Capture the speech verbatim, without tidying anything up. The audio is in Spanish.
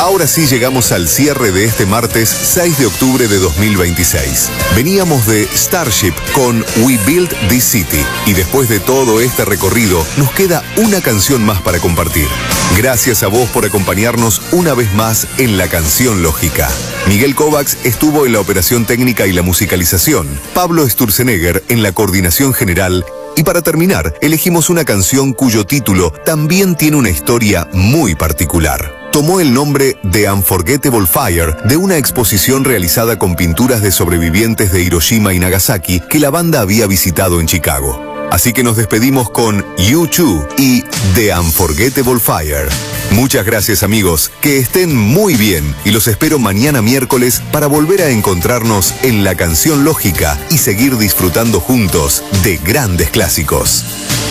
Ahora sí llegamos al cierre de este martes seis de octubre de dos mil veintiséis. Veníamos de Starship con We Built This City y después de todo este recorrido nos queda una canción más para compartir. Gracias a vos por acompañarnos una vez más en La Canción Lógica. Miguel Kovacs estuvo en la operación técnica y la musicalización, Pablo Sturzenegger en la coordinación general. Y para terminar, elegimos una canción cuyo título también tiene una historia muy particular. Tomó el nombre de Unforgettable Fire de una exposición realizada con pinturas de sobrevivientes de Hiroshima y Nagasaki que la banda había visitado en Chicago. Así que nos despedimos con U dos y The Unforgettable Fire. Muchas gracias, amigos, que estén muy bien y los espero mañana miércoles para volver a encontrarnos en La Canción Lógica y seguir disfrutando juntos de grandes clásicos.